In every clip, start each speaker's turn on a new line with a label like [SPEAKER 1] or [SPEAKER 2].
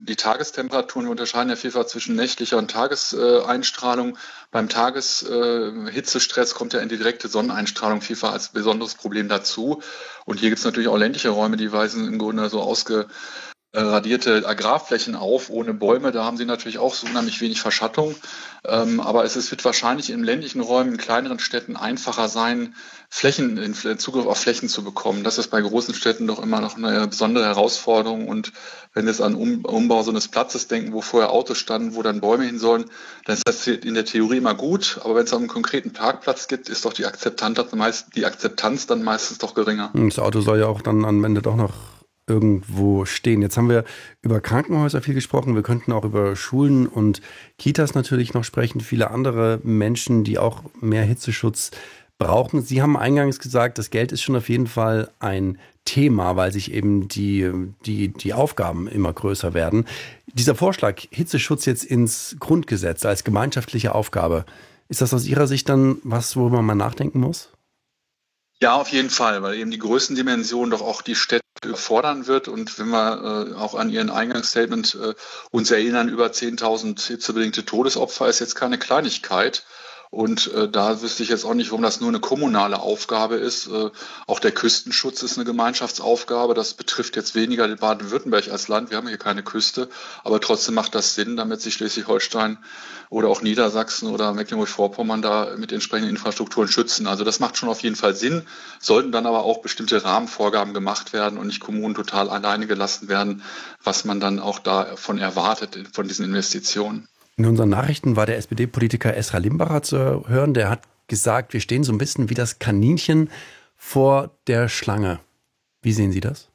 [SPEAKER 1] die Tagestemperaturen. Wir unterscheiden ja vielfach zwischen nächtlicher und Tageseinstrahlung. Beim Tageshitzestress kommt ja in die direkte Sonneneinstrahlung vielfach als besonderes Problem dazu. Und hier gibt es natürlich auch ländliche Räume, die weisen im Grunde so radierte Agrarflächen auf, ohne Bäume. Da haben sie natürlich auch so unheimlich wenig Verschattung. Aber wird wahrscheinlich in ländlichen Räumen, in kleineren Städten einfacher sein, Zugriff auf Flächen zu bekommen. Das ist bei großen Städten doch immer noch eine besondere Herausforderung. Und wenn wir jetzt an Umbau so eines Platzes denken, wo vorher Autos standen, wo dann Bäume hin sollen, dann ist das in der Theorie immer gut. Aber wenn es einen konkreten Parkplatz gibt, ist doch die Akzeptanz dann meistens doch geringer.
[SPEAKER 2] Das Auto soll ja auch dann am Ende doch noch irgendwo stehen. Jetzt haben wir über Krankenhäuser viel gesprochen. Wir könnten auch über Schulen und Kitas natürlich noch sprechen. Viele andere Menschen, die auch mehr Hitzeschutz brauchen. Sie haben eingangs gesagt, das Geld ist schon auf jeden Fall ein Thema, weil sich eben die Aufgaben immer größer werden. Dieser Vorschlag, Hitzeschutz jetzt ins Grundgesetz als gemeinschaftliche Aufgabe, ist das aus Ihrer Sicht dann was, worüber man nachdenken muss?
[SPEAKER 1] Ja, auf jeden Fall, weil eben die Größendimension doch auch die Städte überfordern wird. Und wenn wir auch an Ihren Eingangsstatement uns erinnern, über 10.000 hitzebedingte Todesopfer ist jetzt keine Kleinigkeit. Und da wüsste ich jetzt auch nicht, warum das nur eine kommunale Aufgabe ist. Auch der Küstenschutz ist eine Gemeinschaftsaufgabe. Das betrifft jetzt weniger Baden-Württemberg als Land. Wir haben hier keine Küste. Aber trotzdem macht das Sinn, damit sich Schleswig-Holstein oder auch Niedersachsen oder Mecklenburg-Vorpommern da mit entsprechenden Infrastrukturen schützen. Also das macht schon auf jeden Fall Sinn. Sollten dann aber auch bestimmte Rahmenvorgaben gemacht werden und nicht Kommunen total alleine gelassen werden, was man dann auch davon erwartet, von diesen Investitionen.
[SPEAKER 2] In unseren Nachrichten war der SPD-Politiker Esra Limbacher zu hören. Der hat gesagt, wir stehen so ein bisschen wie das Kaninchen vor der Schlange. Wie sehen Sie das?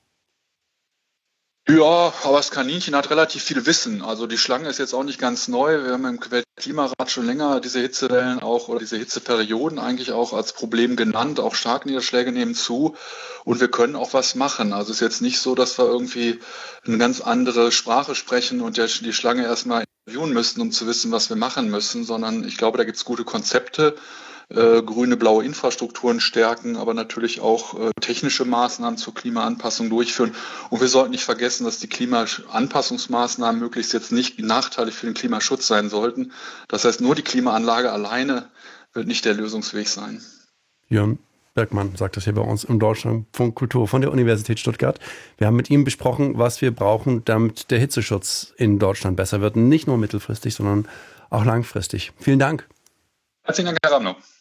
[SPEAKER 1] Ja, aber das Kaninchen hat relativ viel Wissen. Also die Schlange ist jetzt auch nicht ganz neu. Wir haben im Weltklimarat schon länger diese Hitzewellen auch oder diese Hitzeperioden eigentlich auch als Problem genannt. Auch Starkniederschläge nehmen zu und wir können auch was machen. Also es ist jetzt nicht so, dass wir irgendwie eine ganz andere Sprache sprechen und die Schlange erstmal interviewen müssen, um zu wissen, was wir machen müssen, sondern ich glaube, da gibt es gute Konzepte. Grüne, blaue Infrastrukturen stärken, aber natürlich auch technische Maßnahmen zur Klimaanpassung durchführen. Und wir sollten nicht vergessen, dass die Klimaanpassungsmaßnahmen möglichst jetzt nicht nachteilig für den Klimaschutz sein sollten. Das heißt, nur die Klimaanlage alleine wird nicht der Lösungsweg sein.
[SPEAKER 2] Jörn Bergmann sagt das hier bei uns im Deutschlandfunk Kultur von der Universität Stuttgart. Wir haben mit ihm besprochen, was wir brauchen, damit der Hitzeschutz in Deutschland besser wird. Nicht nur mittelfristig, sondern auch langfristig. Vielen Dank.
[SPEAKER 1] Herzlichen Dank, Herr Ramno.